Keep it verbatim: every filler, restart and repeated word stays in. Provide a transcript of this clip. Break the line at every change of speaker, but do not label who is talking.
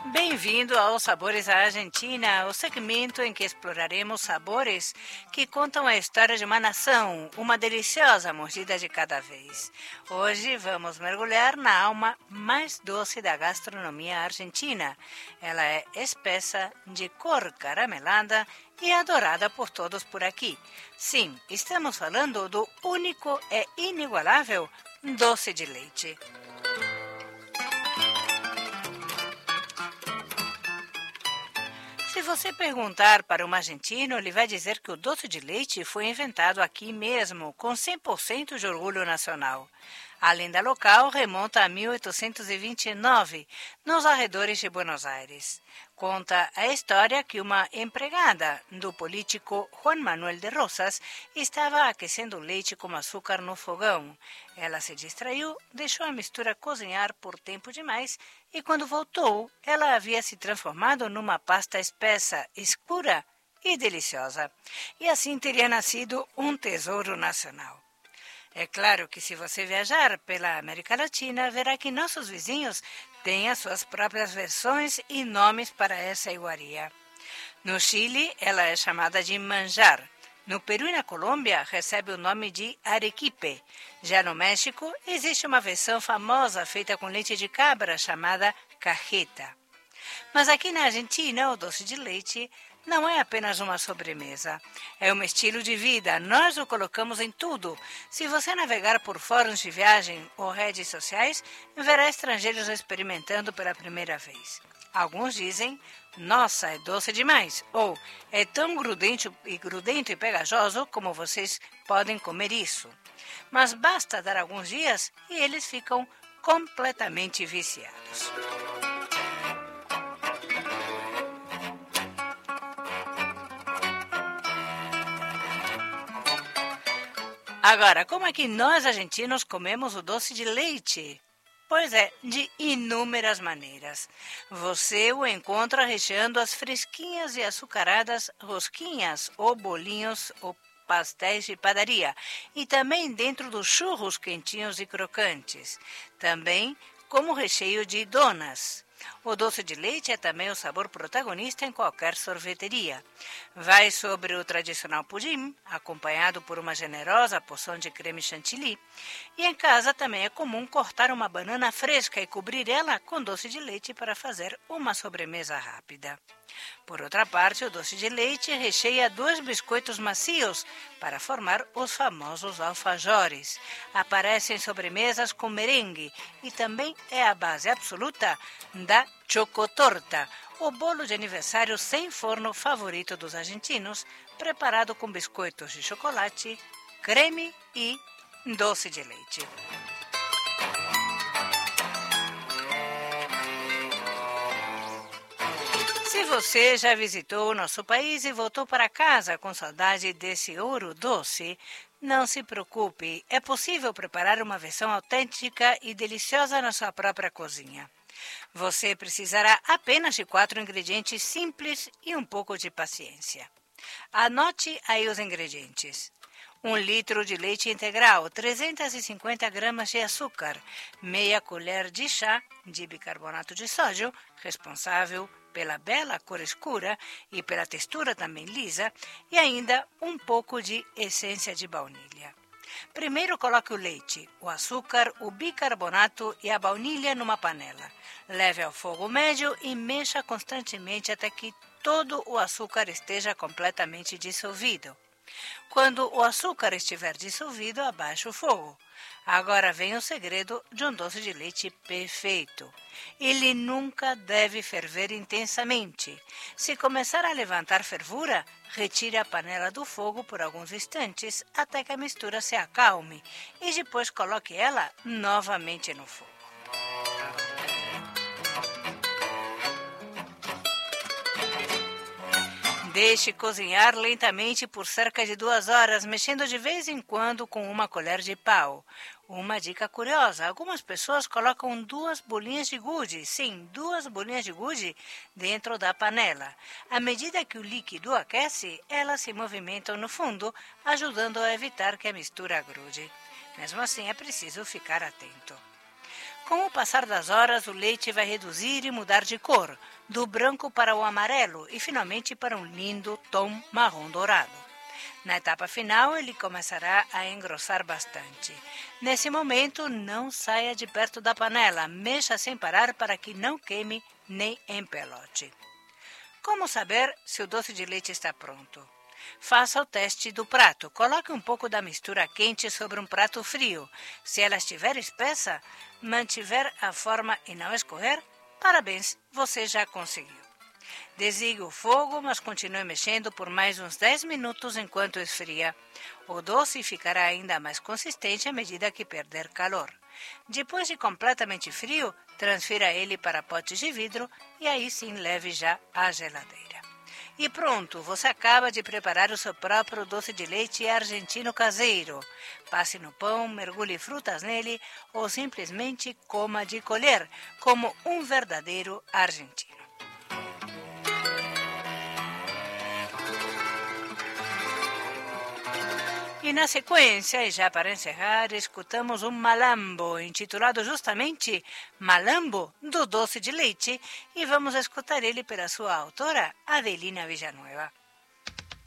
Bem-vindo ao Sabores à Argentina, o segmento em que exploraremos sabores que contam a história de uma nação, uma deliciosa mordida de cada vez. Hoje vamos mergulhar na alma mais doce da gastronomia argentina. Ela é espessa, de cor caramelada e adorada por todos por aqui. Sim, estamos falando do único e inigualável doce de leite. Se você perguntar para um argentino, ele vai dizer que o doce de leite foi inventado aqui mesmo, com cem por cento de orgulho nacional. A lenda local remonta a mil oitocentos e vinte e nove, nos arredores de Buenos Aires. Conta a história que uma empregada do político Juan Manuel de Rosas estava aquecendo o leite com açúcar no fogão. Ela se distraiu, deixou a mistura cozinhar por tempo demais e, quando voltou, ela havia se transformado numa pasta espessa, escura e deliciosa. E assim teria nascido um tesouro nacional. É claro que se você viajar pela América Latina, verá que nossos vizinhos têm as suas próprias versões e nomes para essa iguaria. No Chile, ela é chamada de manjar. No Peru e na Colômbia, recebe o nome de arequipe. Já no México, existe uma versão famosa feita com leite de cabra chamada cajeta. Mas aqui na Argentina, o doce de leite não é apenas uma sobremesa. É um estilo de vida. Nós o colocamos em tudo. Se você navegar por fóruns de viagem ou redes sociais, verá estrangeiros experimentando pela primeira vez. Alguns dizem, nossa, é doce demais. Ou, é tão grudento e, grudento e pegajoso como vocês podem comer isso. Mas basta dar alguns dias e eles ficam completamente viciados. Agora, como é que nós argentinos comemos o doce de leite? Pois é, de inúmeras maneiras. Você o encontra recheando as fresquinhas e açucaradas rosquinhas ou bolinhos ou pastéis de padaria e também dentro dos churros quentinhos e crocantes. Também como recheio de donas. O doce de leite é também o sabor protagonista em qualquer sorveteria. Vai sobre o tradicional pudim, acompanhado por uma generosa porção de creme chantilly. E em casa também é comum cortar uma banana fresca e cobrir ela com doce de leite para fazer uma sobremesa rápida. Por outra parte, o doce de leite recheia dois biscoitos macios para formar os famosos alfajores. Aparece em sobremesas com merengue e também é a base absoluta da chocotorta, o bolo de aniversário sem forno favorito dos argentinos, preparado com biscoitos de chocolate, creme e doce de leite. Se você já visitou o nosso país e voltou para casa com saudade desse ouro doce, não se preocupe, é possível preparar uma versão autêntica e deliciosa na sua própria cozinha. Você precisará apenas de quatro ingredientes simples e um pouco de paciência. Anote aí os ingredientes. Um litro de leite integral, trezentas e cinquenta gramas de açúcar, meia colher de chá de bicarbonato de sódio, responsável pela bela cor escura e pela textura também lisa, e ainda um pouco de essência de baunilha. Primeiro coloque o leite, o açúcar, o bicarbonato e a baunilha numa panela. Leve ao fogo médio e mexa constantemente até que todo o açúcar esteja completamente dissolvido. Quando o açúcar estiver dissolvido, abaixe o fogo. Agora vem o segredo de um doce de leite perfeito. Ele nunca deve ferver intensamente. Se começar a levantar fervura, retire a panela do fogo por alguns instantes até que a mistura se acalme e depois coloque ela novamente no fogo. Deixe cozinhar lentamente por cerca de duas horas, mexendo de vez em quando com uma colher de pau. Uma dica curiosa, algumas pessoas colocam duas bolinhas de gude, sim, duas bolinhas de gude dentro da panela. À medida que o líquido aquece, elas se movimentam no fundo, ajudando a evitar que a mistura grude. Mesmo assim, é preciso ficar atento. Com o passar das horas, o leite vai reduzir e mudar de cor, do branco para o amarelo e finalmente para um lindo tom marrom dourado. Na etapa final, ele começará a engrossar bastante. Nesse momento, não saia de perto da panela, mexa sem parar para que não queime nem empelote. Como saber se o doce de leite está pronto? Faça o teste do prato. Coloque um pouco da mistura quente sobre um prato frio. Se ela estiver espessa, mantiver a forma e não escorrer, parabéns, você já conseguiu. Desligue o fogo, mas continue mexendo por mais uns dez minutos enquanto esfria. O doce ficará ainda mais consistente à medida que perder calor. Depois de completamente frio, transfira ele para potes de vidro e aí sim leve já à geladeira. E pronto, você acaba de preparar o seu próprio doce de leite argentino caseiro. Passe no pão, mergulhe frutas nele ou simplesmente coma de colher, como um verdadeiro argentino. E na sequência, e já para encerrar, escutamos um malambo, intitulado justamente Malambo do Doce de Leite, e vamos escutar ele pela sua autora, Adelina Villanueva.